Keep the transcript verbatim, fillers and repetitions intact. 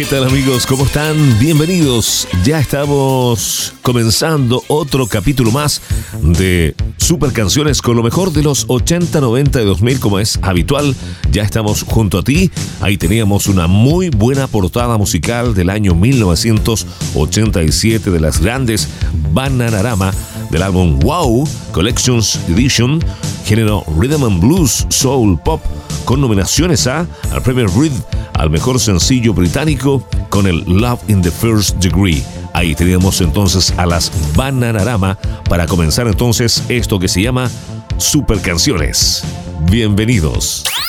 ¿Qué tal, amigos? ¿Cómo están? Bienvenidos. Ya estamos comenzando otro capítulo más de Super Canciones con lo mejor de los ochenta, noventa y dos mil, como es habitual. Ya estamos junto a ti. Ahí teníamos una muy buena portada musical del año mil novecientos ochenta y siete de las grandes Bananarama, del álbum Wow Collections Edition, género Rhythm and Blues, Soul Pop, con nominaciones a al premio R I D al mejor sencillo británico con el Love in the First Degree. Ahí teníamos entonces a las Bananarama para comenzar entonces esto que se llama Super Canciones. Bienvenidos.